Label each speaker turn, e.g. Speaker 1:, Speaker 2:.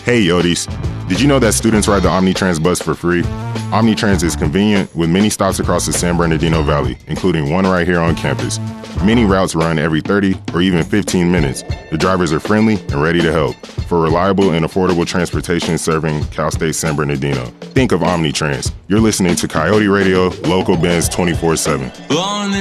Speaker 1: Hey Yodis, did you know that students ride the Omnitrans bus for free? Omnitrans is convenient with many stops across the San Bernardino Valley, including one right here on campus. Many routes run every 30 or even 15 minutes. The drivers are friendly and ready to help for reliable and affordable transportation serving Cal State San Bernardino. Think of Omnitrans. You're listening to Coyote Radio, Local Benz 24/7.